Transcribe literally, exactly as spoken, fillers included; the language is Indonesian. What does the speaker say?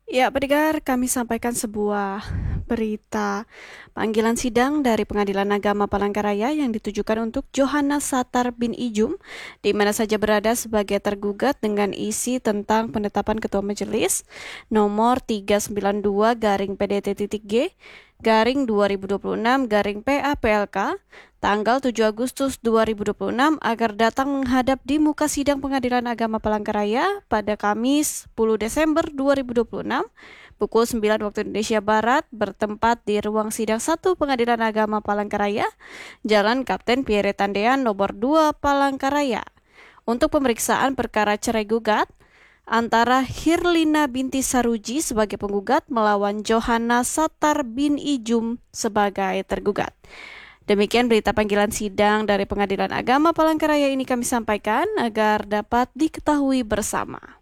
Ya, pendengar, kami sampaikan sebuah berita panggilan sidang dari Pengadilan Agama Palangkaraya yang ditujukan untuk Johannes Satar bin Ijum, di mana saja berada sebagai tergugat dengan isi tentang penetapan Ketua Majelis nomor tiga sembilan dua garing P D T titik G garing dua ribu dua puluh enam garing P A P L K tanggal tujuh Agustus dua ribu dua puluh enam agar datang menghadap di muka sidang Pengadilan Agama Palangkaraya pada Kamis sepuluh Desember dua ribu dua puluh enam pukul sembilan waktu Indonesia Barat bertempat di ruang sidang satu Pengadilan Agama Palangkaraya, Jalan Kapten Pierre Tandean nomor dua Palangkaraya untuk pemeriksaan perkara cerai gugat antara Hirlina binti Saruji sebagai penggugat melawan Johannes Satar bin Ijum sebagai tergugat. Demikian berita panggilan sidang dari Pengadilan Agama Palangkaraya ini kami sampaikan agar dapat diketahui bersama.